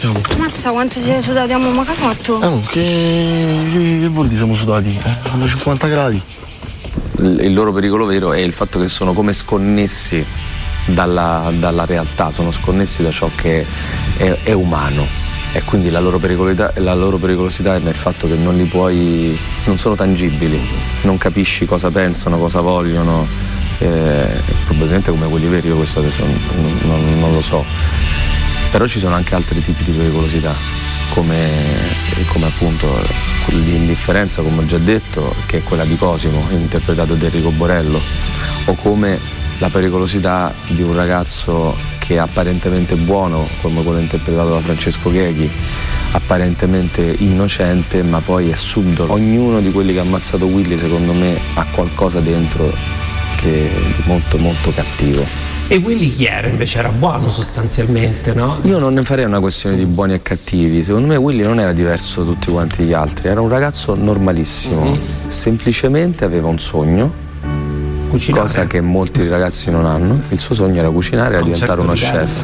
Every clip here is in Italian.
Mazza, quanto siete sudati, amore, ma che hai fatto? Che vuol dire siamo sudati? Sono 50 gradi. Il loro pericolo vero è il fatto che sono come sconnessi dalla realtà, sono sconnessi da ciò che è umano, e quindi la loro pericolosità è nel fatto che non sono tangibili, non capisci cosa pensano, cosa vogliono, probabilmente come quelli veri, io questo adesso non lo so, però ci sono anche altri tipi di pericolosità, come appunto quelli di indifferenza, come ho già detto, che è quella di Cosimo, interpretato da Enrico Borello, o come la pericolosità di un ragazzo che è apparentemente buono, come quello interpretato da Francesco Cheghi, apparentemente innocente, ma poi è subdolo. Ognuno di quelli che ha ammazzato Willy, secondo me, ha qualcosa dentro che è molto molto cattivo. E Willy chi era? Invece era buono sostanzialmente, no? Io non ne farei una questione di buoni e cattivi. Secondo me Willy non era diverso da tutti quanti gli altri, era un ragazzo normalissimo, semplicemente aveva un sogno, cucinare. Cosa che molti ragazzi non hanno. Il suo sogno era cucinare, era diventare uno chef.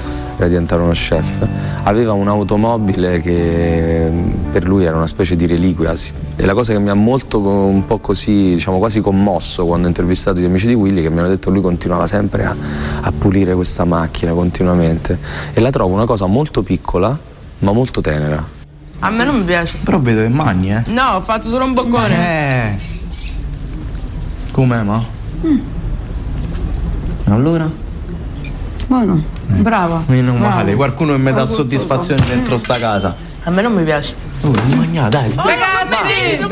Aveva un'automobile che per lui era una specie di reliquia. E la cosa che mi ha molto, un po' così, diciamo quasi commosso, quando ho intervistato gli amici di Willy, che mi hanno detto che lui continuava sempre a pulire questa macchina continuamente, e la trovo una cosa molto piccola ma molto tenera. A me non mi piace. Però vedo che mangi, No, ho fatto solo un boccone. Com'è, ma? Allora? Buono, brava. Meno male, qualcuno che mi dà soddisfazione dentro sta casa. A me non mi piace. Di mangiare, dai. Ragazzi,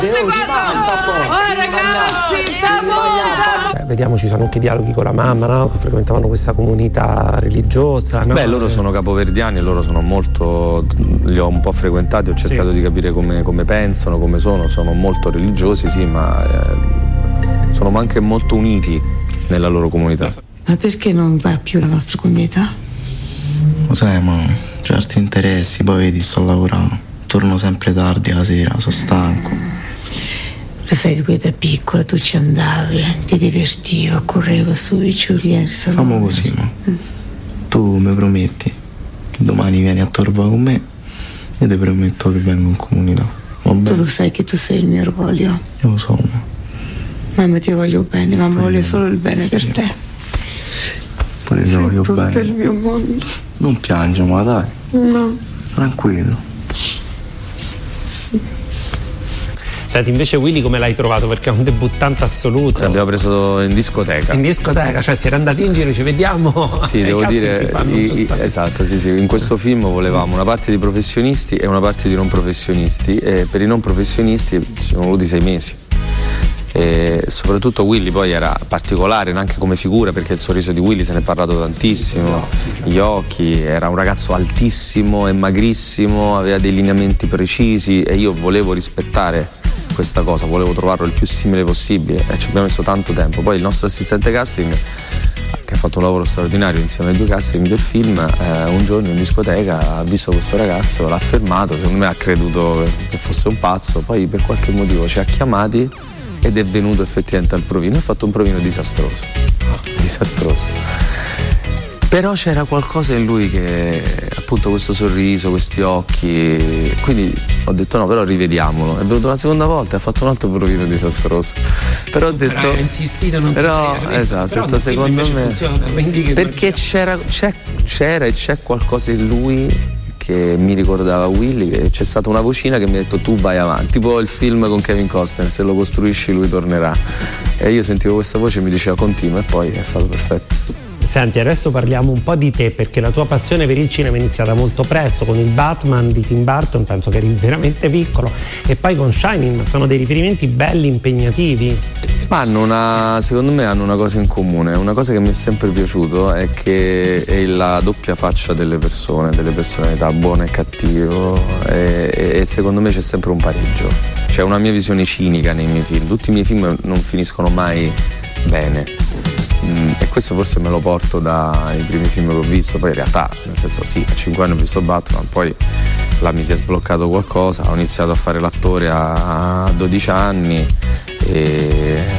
ragazzi, vediamo, ci sono anche dialoghi con la mamma, no? Che frequentavano questa comunità religiosa, no? Beh, loro sono capoverdiani, loro sono molto, li ho un po' frequentati, ho cercato di capire come pensano, come sono molto religiosi, sì, ma sono anche molto uniti nella loro comunità. Ma perché non va più la nostra comunità? Lo sai, ma c'ho altri interessi, poi vedi, sto lavorando. Torno sempre tardi la sera, sono stanco. Lo sai, tu da piccola tu ci andavi, ti divertivo, correvo su i Giuliani. Famo così, ma tu mi prometti che domani vieni a Torva con me, io ti prometto che vengo in comunità. Va bene? Tu lo sai che tu sei il mio orgoglio. Io lo so, ma mamma ti voglio bene, mamma vuole solo il bene per te. Pure ti voglio tutto bene. il mio mondo. Non piangi, ma dai. No. Tranquillo. Sì. Senti, invece Willy come l'hai trovato? Perché è un debuttante assoluto. L'abbiamo preso in discoteca. In discoteca, cioè si era andati in giro, ci vediamo. Sì, devo dire, esatto, sì. In questo film volevamo una parte di professionisti e una parte di non professionisti, e per i non professionisti ci sono voluti 6 mesi. E soprattutto Willy poi era particolare anche come figura, perché il sorriso di Willy se ne è parlato tantissimo, gli occhi, era un ragazzo altissimo e magrissimo, aveva dei lineamenti precisi, e io volevo rispettare questa cosa, volevo trovarlo il più simile possibile, e ci abbiamo messo tanto tempo. Poi il nostro assistente casting, che ha fatto un lavoro straordinario insieme ai 2 casting del film, un giorno in discoteca ha visto questo ragazzo, l'ha fermato, secondo me ha creduto che fosse un pazzo, poi per qualche motivo ci ha chiamati ed è venuto effettivamente al provino. Ha fatto un provino disastroso. Però c'era qualcosa in lui, che appunto questo sorriso, questi occhi, quindi ho detto no, però rivediamolo. È venuto la seconda volta e ha fatto un altro provino disastroso. Però ho detto, però insistito, non però, ti sei esatto, però ho detto, secondo me funziona, perché c'era e c'è qualcosa in lui che mi ricordava Willy, e c'è stata una vocina che mi ha detto tu vai avanti, tipo il film con Kevin Costner, se lo costruisci lui tornerà, e io sentivo questa voce e mi diceva continua, e poi è stato perfetto. Senti, adesso parliamo un po' di te, perché la tua passione per il cinema è iniziata molto presto, con il Batman di Tim Burton, penso che eri veramente piccolo, e poi con Shining. Sono dei riferimenti belli, impegnativi. Ma secondo me hanno una cosa in comune, una cosa che mi è sempre piaciuto è che è la doppia faccia delle persone, delle personalità, buono e cattivo, e secondo me c'è sempre un pareggio. C'è una mia visione cinica nei miei film, tutti i miei film non finiscono mai bene. E questo forse me lo porto dai primi film che ho visto, poi in realtà, nel senso, sì, a 5 anni ho visto Batman, poi là mi si è sbloccato qualcosa, ho iniziato a fare l'attore a 12 anni e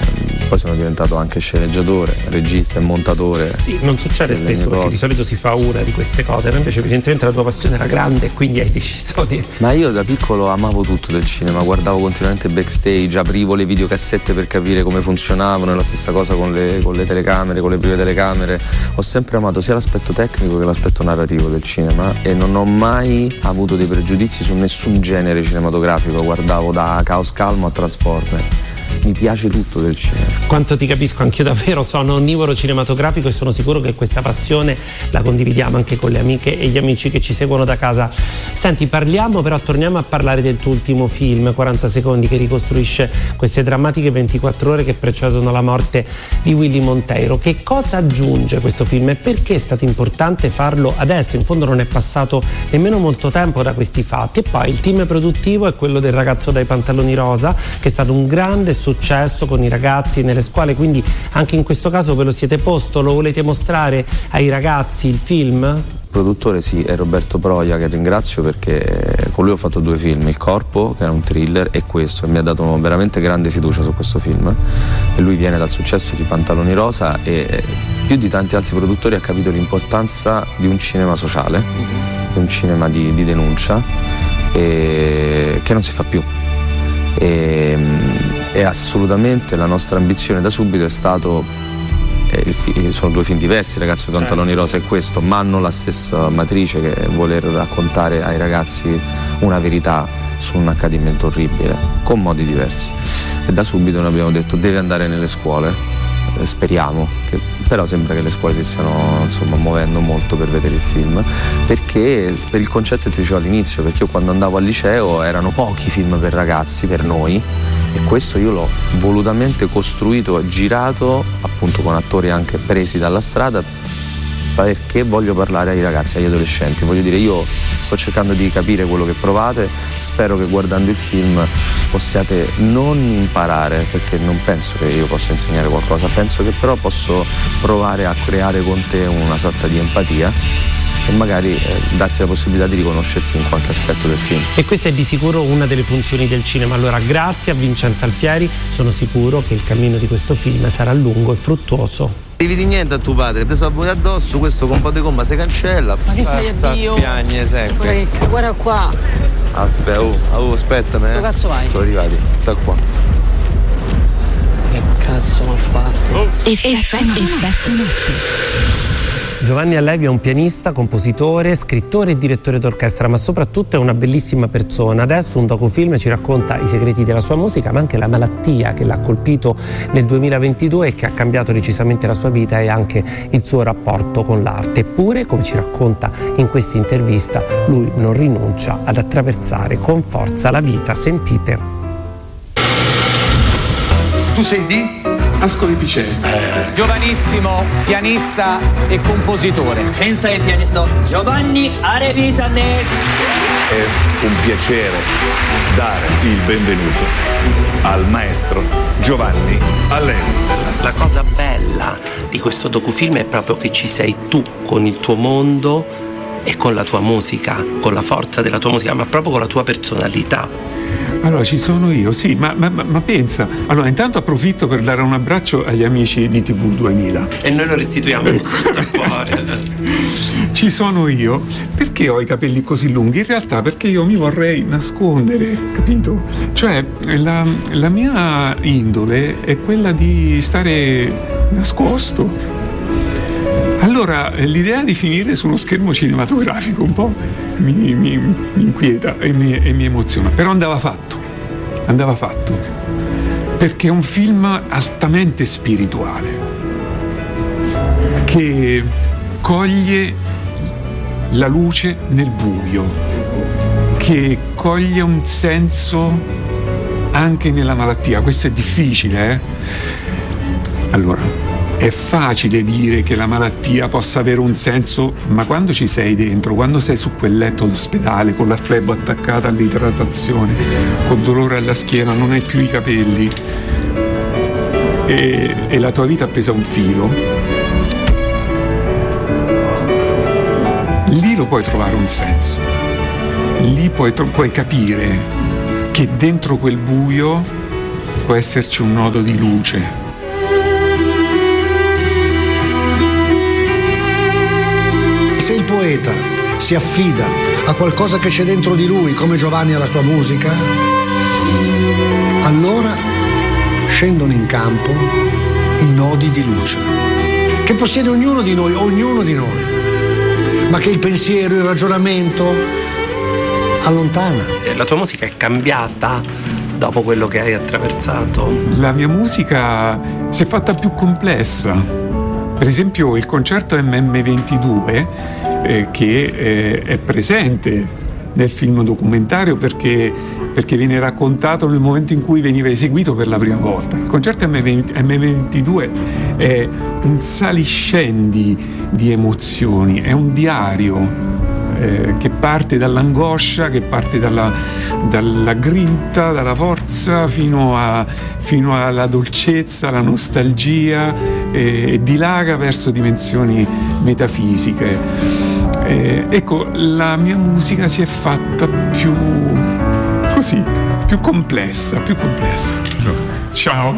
Poi sono diventato anche sceneggiatore, regista e montatore. Sì, non succede spesso perché di solito si fa una di queste cose, ma invece evidentemente la tua passione era grande e quindi hai deciso di... Ma io da piccolo amavo tutto del cinema, guardavo continuamente backstage, aprivo le videocassette per capire come funzionavano, e la stessa cosa con le telecamere, con le prime telecamere. Ho sempre amato sia l'aspetto tecnico che l'aspetto narrativo del cinema e non ho mai avuto dei pregiudizi su nessun genere cinematografico, guardavo da Caos Calmo a Transformer. Mi piace tutto del cinema. Quanto ti capisco, anch'io davvero sono onnivoro cinematografico e sono sicuro che questa passione la condividiamo anche con le amiche e gli amici che ci seguono da casa. Senti, torniamo a parlare del tuo ultimo film, 40 secondi, che ricostruisce queste drammatiche 24 ore che precedono la morte di Willy Monteiro. Che cosa aggiunge questo film e perché è stato importante farlo adesso? In fondo non è passato nemmeno molto tempo da questi fatti. E poi il team produttivo è quello del Ragazzo dai pantaloni rosa, che è stato un grande successo con i ragazzi nelle scuole, quindi anche in questo caso ve lo siete posto, lo volete mostrare ai ragazzi il film? Il produttore sì, è Roberto Proia, che ringrazio perché con lui ho fatto 2 film, Il Corpo, che era un thriller, e questo, e mi ha dato veramente grande fiducia su questo film, e lui viene dal successo di Pantaloni Rosa e più di tanti altri produttori ha capito l'importanza di un cinema sociale, di un cinema di denuncia che non si fa più. E assolutamente la nostra ambizione da subito è stato sono 2 film diversi, Ragazzi di Pantaloni Rosa e questo, ma hanno la stessa matrice, che è voler raccontare ai ragazzi una verità su un accadimento orribile con modi diversi, e da subito noi abbiamo detto deve andare nelle scuole, speriamo però sembra che le scuole si stiano muovendo molto per vedere il film, perché per il concetto che ti dicevo all'inizio, perché io quando andavo al liceo erano pochi film per ragazzi, per noi, e questo io l'ho volutamente costruito e girato appunto con attori anche presi dalla strada, perché voglio parlare ai ragazzi, agli adolescenti, voglio dire, io sto cercando di capire quello che provate, spero che guardando il film possiate non imparare, perché non penso che io possa insegnare qualcosa, penso che però posso provare a creare con te una sorta di empatia e magari darti la possibilità di riconoscerti in qualche aspetto del film. E questa è di sicuro una delle funzioni del cinema. Allora grazie a Vincenzo Alfieri, sono sicuro che il cammino di questo film sarà lungo e fruttuoso. Non devi di niente a tuo padre, preso a voi addosso, questo con un po' di gomma si cancella. Ma che sei a Dio? Piagne sempre. Guarda qua. Aspettami. Dove cazzo vai? Sono arrivati, sta qua. Che cazzo mi ha fatto? Effetto notte. Giovanni Allevi è un pianista, compositore, scrittore e direttore d'orchestra, ma soprattutto è una bellissima persona. Adesso un docufilm ci racconta i segreti della sua musica, ma anche la malattia che l'ha colpito nel 2022 e che ha cambiato decisamente la sua vita e anche il suo rapporto con l'arte. Eppure, come ci racconta in questa intervista, lui non rinuncia ad attraversare con forza la vita. Sentite. Tu sei di? Ascoli Piceni. Giovanissimo pianista e compositore. Pensa il pianista Giovanni Arevisanes. È un piacere dare il benvenuto al maestro Giovanni Allevi. La cosa bella di questo docufilm è proprio che ci sei tu con il tuo mondo e con la tua musica, con la forza della tua musica, ma proprio con la tua personalità. Allora ci sono io, sì, ma pensa. Allora intanto approfitto per dare un abbraccio agli amici di TV 2000. E noi lo restituiamo con tutto il cuore. Ci sono io. Perché ho i capelli così lunghi? In realtà perché io mi vorrei nascondere, capito? Cioè la mia indole è quella di stare nascosto. Allora, l'idea di finire su uno schermo cinematografico un po' mi inquieta e mi emoziona, però andava fatto, perché è un film altamente spirituale, che coglie la luce nel buio, che coglie un senso anche nella malattia. Questo è difficile, Allora, è facile dire che la malattia possa avere un senso, ma quando ci sei dentro, quando sei su quel letto d'ospedale con la flebo attaccata all'idratazione, col dolore alla schiena, non hai più i capelli e la tua vita appesa a un filo, lì lo puoi trovare un senso, lì puoi capire che dentro quel buio può esserci un nodo di luce. se il poeta si affida a qualcosa che c'è dentro di lui, come Giovanni alla sua musica, allora scendono in campo i nodi di luce che possiede ognuno di noi, ma che il pensiero, il ragionamento allontana. La tua musica è cambiata dopo quello che hai attraversato? La mia musica si è fatta più complessa. Per esempio il concerto MM22 che è presente nel film documentario perché viene raccontato nel momento in cui veniva eseguito per la prima volta. Il concerto MM22 è un saliscendi di emozioni, è un diario che parte dall'angoscia, che parte dalla grinta, dalla forza fino alla dolcezza, alla nostalgia, e dilaga verso dimensioni metafisiche. Ecco, la mia musica si è fatta più complessa. Ciao.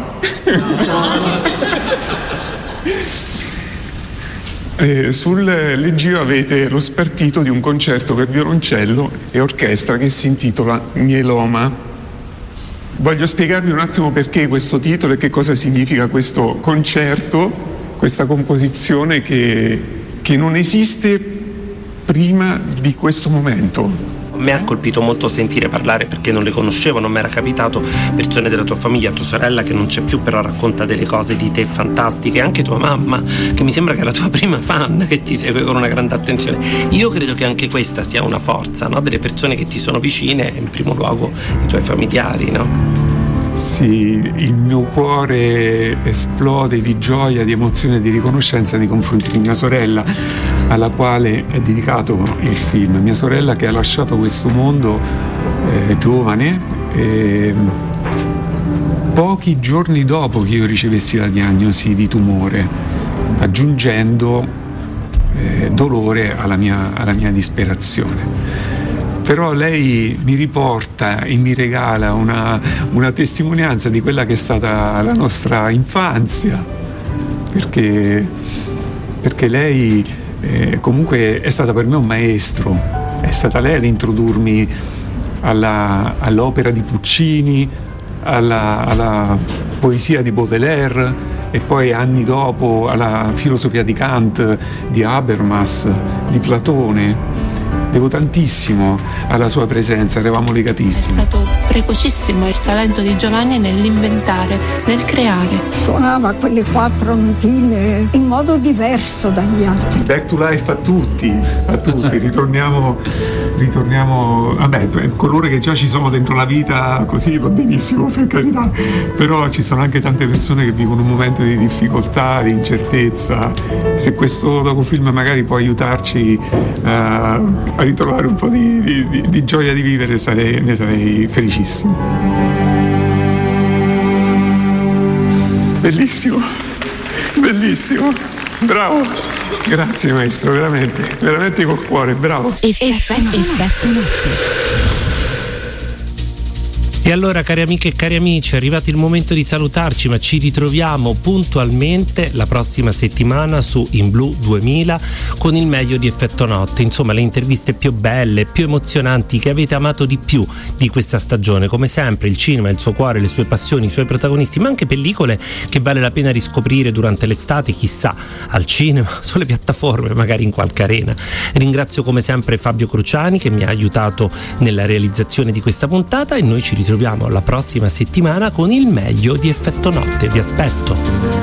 Sul leggio avete lo spartito di un concerto per violoncello e orchestra che si intitola Mieloma. Voglio spiegarvi un attimo perché questo titolo e che cosa significa questo concerto, questa composizione che non esiste prima di questo momento. Mi ha colpito molto sentire parlare, perché non le conoscevo, non mi era capitato, persone della tua famiglia, tua sorella che non c'è più però racconta delle cose di te fantastiche, anche tua mamma che mi sembra che è la tua prima fan, che ti segue con una grande attenzione. Io credo che anche questa sia una forza, no? Delle persone che ti sono vicine, in primo luogo i tuoi familiari, no? Sì, il mio cuore esplode di gioia, di emozione e di riconoscenza nei confronti di mia sorella, alla quale è dedicato il film. Mia sorella che ha lasciato questo mondo giovane, pochi giorni dopo che io ricevessi la diagnosi di tumore, aggiungendo dolore alla mia disperazione. Però lei mi riporta e mi regala una testimonianza di quella che è stata la nostra infanzia, perché lei comunque è stata per me un maestro, è stata lei ad introdurmi all'opera di Puccini, alla poesia di Baudelaire e poi anni dopo alla filosofia di Kant, di Habermas, di Platone. Devo tantissimo alla sua presenza, eravamo legatissimi. È stato precocissimo il talento di Giovanni nell'inventare, nel creare. Suonava quelle 4 notine in modo diverso dagli altri. Back to life a tutti, ritorniamo, vabbè, coloro che già ci sono dentro la vita così va benissimo, per carità, però ci sono anche tante persone che vivono un momento di difficoltà, di incertezza. Se questo docufilm magari può aiutarci a ritrovare un po' di gioia di vivere, ne sarei felicissimo. Bellissimo, bravo, grazie maestro, veramente col cuore, bravo. Effetto notte. E allora, cari amiche e cari amici, è arrivato il momento di salutarci, ma ci ritroviamo puntualmente la prossima settimana su In Blu 2000 con il meglio di Effetto Notte. Insomma, le interviste più belle, più emozionanti, che avete amato di più di questa stagione. Come sempre, il cinema, il suo cuore, le sue passioni, i suoi protagonisti, ma anche pellicole che vale la pena riscoprire durante l'estate, chissà, al cinema, sulle piattaforme, magari in qualche arena. Ringrazio come sempre Fabio Cruciani che mi ha aiutato nella realizzazione di questa puntata, e noi ci ritroviamo la prossima settimana con il meglio di Effetto Notte. Vi aspetto.